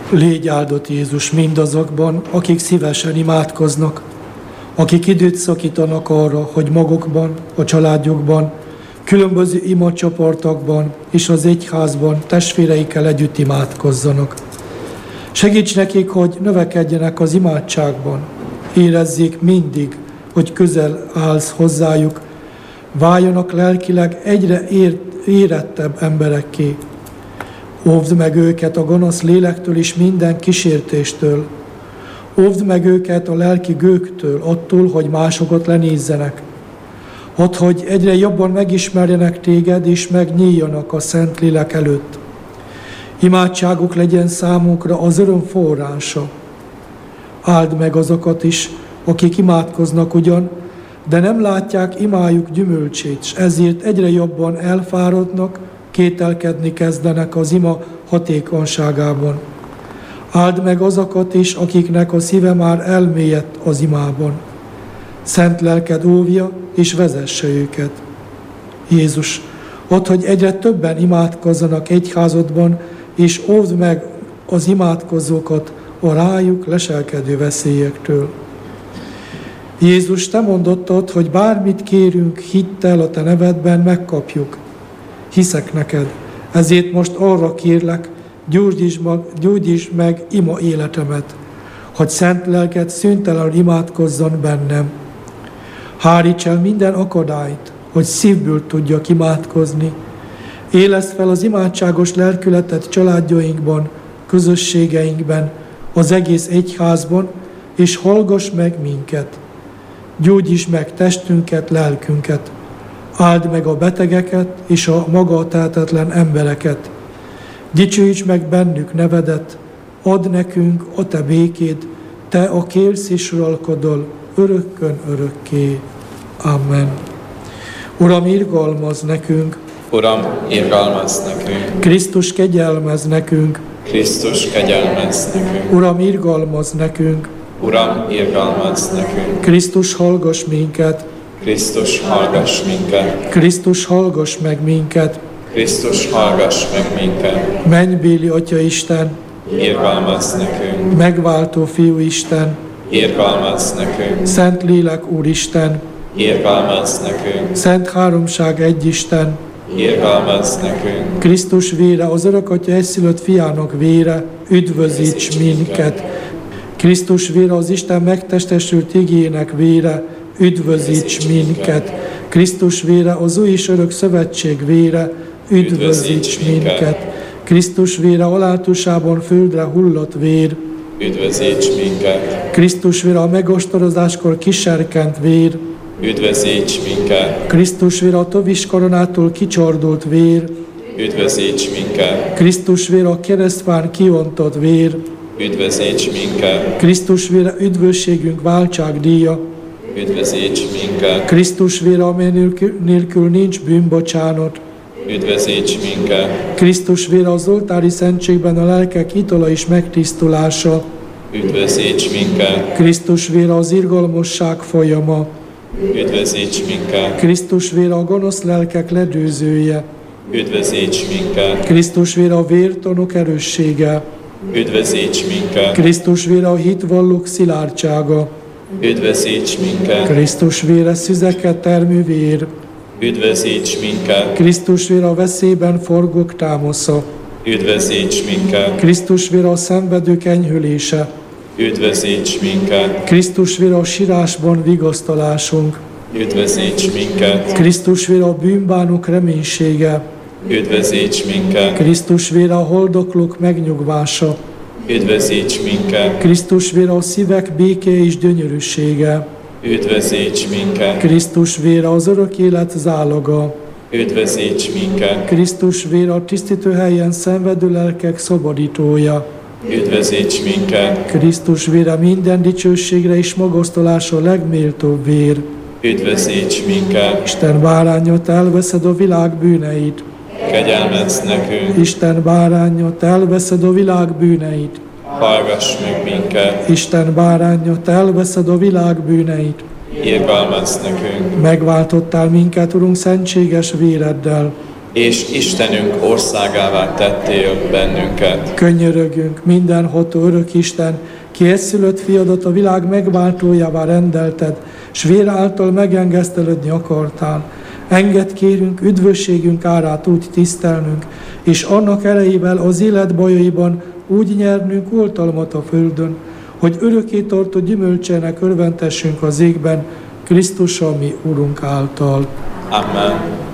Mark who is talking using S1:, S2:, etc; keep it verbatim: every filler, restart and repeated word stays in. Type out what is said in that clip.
S1: Légy áldott Jézus mindazokban, akik szívesen imádkoznak, akik időt szakítanak arra, hogy magukban, a családjukban, különböző imacsoportokban és az egyházban testvéreikkel együtt imádkozzanak. Segíts nekik, hogy növekedjenek az imádságban, érezzék mindig, hogy közel állsz hozzájuk, váljanak lelkileg egyre ért, érettebb emberekké. Óvd meg őket a gonosz lélektől és minden kísértéstől. Óvd meg őket a lelki gőktől, attól, hogy másokat lenézzenek. Add, hogy egyre jobban megismerjenek téged, és megnyíljanak a Szent Lélek előtt. Imádságuk legyen számunkra az öröm forrása. Áld meg azokat is, akik imádkoznak ugyan, de nem látják imájuk gyümölcsét, és ezért egyre jobban elfáradnak, kételkedni kezdenek az ima hatékonyságában. Áld meg azokat is, akiknek a szíve már elmélyedt az imában. Szent lelked óvja és vezesse őket. Jézus, add, hogy egyre többen imádkozzanak egyházadban, és óvd meg az imádkozókat a rájuk leselkedő veszélyektől. Jézus, te mondottad, hogy bármit kérünk hittel a te nevedben, megkapjuk. Hiszek neked, ezért most arra kérlek, gyógyítsd meg, gyógyítsd meg ima életemet, hogy szent lelked szüntelenül imádkozzon bennem. Háríts el minden akadályt, hogy szívből tudjak imádkozni. Éleszd fel az imádságos lelkületet családjainkban, közösségeinkben, az egész egyházban, és hallgass meg minket. Gyógyítsd meg testünket, lelkünket. Áld meg a betegeket és a maga tehetetlen embereket. Dicsőíts meg bennük nevedet, add nekünk a te békéd, te a kérsz és uralkodol, örökkön örökké. Amen. Uram, irgalmazz nekünk!
S2: Uram, irgalmazz nekünk!
S1: Krisztus, kegyelmezz nekünk!
S2: Krisztus, kegyelmezz nekünk!
S1: Uram, irgalmazz nekünk!
S2: Uram, irgalmazz nekünk!
S1: Krisztus, hallgass minket!
S2: Krisztus, hallgass minket!
S1: Krisztus, hallgass meg minket!
S2: Krisztus, hallgass meg minket!
S1: Mennybéli Atya Isten!
S2: Irgalmazz nekünk!
S1: Megváltó Fiú Isten!
S2: Irgalmazz nekünk!
S1: Szent Lélek Úristen!
S2: Irgalmazz nekünk!
S1: Szent Háromság egy Isten!
S2: Irgalmazz nekünk!
S1: Krisztus vére, az Örökatya egyszülött Fiának vére, üdvözíts minket! Krisztus vére, az Isten megtestesült igének vére, üdvözíts minket! Krisztus vére, az új és örök szövetség vére, üdvözíts minket! Krisztus vére, alátusában földre hullott vér,
S2: üdvözíts minket!
S1: Krisztus vére, a megostorozáskor kiserkent vér,
S2: üdvözíts minket!
S1: Krisztus vére, a tövis koronától kicsordult vér,
S2: üdvözíts minket!
S1: Krisztus vére, a keresztfán kiontott vér,
S2: üdvözíts minket!
S1: Krisztus vére, üdvösségünk váltságdíja,
S2: üdvözíts minket!
S1: Krisztus vére, amely nélkül, nélkül nincs bűnbocsánat,
S2: üdvözíts minket!
S1: Krisztus vére, az oltári szentségben a lelkek itala és megtisztulása,
S2: üdvözíts minket!
S1: Krisztus vére, az irgalmasság folyama,
S2: üdvözíts minket!
S1: Krisztus vére, a gonosz lelkek ledőzője,
S2: üdvözíts minket!
S1: Krisztus vére, a vértanok erőssége,
S2: üdvözíts minket!
S1: Krisztus vére, a hitvallók szilárdsága,
S2: üdvözíts minket!
S1: Krisztus vére, szüzeket termő vér,
S2: üdvözíts minket!
S1: Krisztus vére, a veszélyben forgók támasza,
S2: üdvözíts minket!
S1: Krisztus vére, a szenvedők enyhülése,
S2: üdvözíts minket!
S1: Krisztus vére, a sírásban vigasztalásunk,
S2: üdvözíts minket!
S1: Krisztus vére, a bűnbánók reménysége,
S2: üdvözíts minket!
S1: Krisztus vére, a haldoklók megnyugvása,
S2: üdvözíts minket!
S1: Krisztus vére, a szívek béke és gyönyörűsége,
S2: üdvözíts minket!
S1: Krisztus vére, az örök élet záloga,
S2: üdvözíts minket!
S1: Krisztus vére, a tisztítő helyen szenvedő lelkek szabadítója,
S2: üdvözíts minket!
S1: Krisztus vére, minden dicsőségre és magasztalásra legméltóbb vér,
S2: üdvözíts minket!
S1: Isten báránya, te elveszed a világ bűneit,
S2: kegyelmezz nekünk!
S1: Isten báránya, te elveszed a világ bűneit,
S2: hallgass meg minket!
S1: Isten báránya, te elveszed a világ bűneit,
S2: irgalmazz nekünk!
S1: megváltottál minket, Urunk, szentséges véreddel,
S2: és Istenünk országává tettél bennünket.
S1: Könyörögünk, mindenható örök Isten, ki egyszülött fiadat a világ megváltójává rendelted, s vér által megengesztelődni akartál. Engedd kérünk, üdvösségünk árát úgy tisztelnünk, és annak erejével az élet bajaiban úgy nyernünk oltalmat a földön, hogy örökké tartó gyümölcsének örventessünk az égben, Krisztussal mi Urunk által.
S2: Amen.